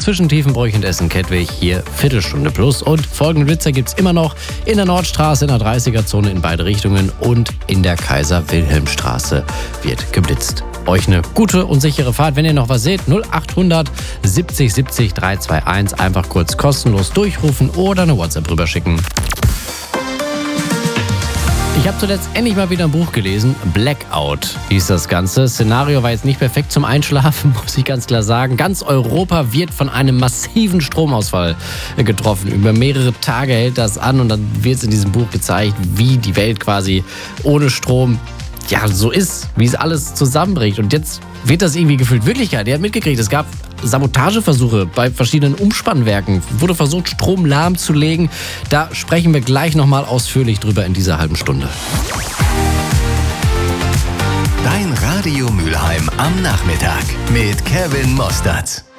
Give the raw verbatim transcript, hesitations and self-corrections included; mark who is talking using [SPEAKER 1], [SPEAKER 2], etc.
[SPEAKER 1] zwischen Tiefenbräuch und Essen-Kettwig. Hier Viertelstunde plus. Und folgende Blitzer gibt es immer noch in der Nordstraße, in der dreißiger-Zone in beide Richtungen und in der Kaiser-Wilhelm-Straße wird geblitzt. Euch eine gute und sichere Fahrt. Wenn ihr noch was seht, null achthundert siebzig siebzig dreihundertzweiundundzwanzig. Einfach kurz kostenlos durchrufen oder eine WhatsApp rüberschicken. Ich habe zuletzt endlich mal wieder ein Buch gelesen. Blackout hieß das Ganze. Szenario war jetzt nicht perfekt zum Einschlafen, muss ich ganz klar sagen. Ganz Europa wird von einem massiven Stromausfall getroffen. Über mehrere Tage hält das an und dann wird es in diesem Buch gezeigt, wie die Welt quasi ohne Strom ja so ist, wie es alles zusammenbricht. Und jetzt wird das irgendwie gefühlt Wirklichkeit. Ihr habt mitgekriegt, es gab Sabotageversuche bei verschiedenen Umspannwerken. Wurde versucht, Strom lahmzulegen. Da sprechen wir gleich nochmal ausführlich drüber in dieser halben Stunde.
[SPEAKER 2] Dein Radio Mülheim am Nachmittag mit Kevin Mostert.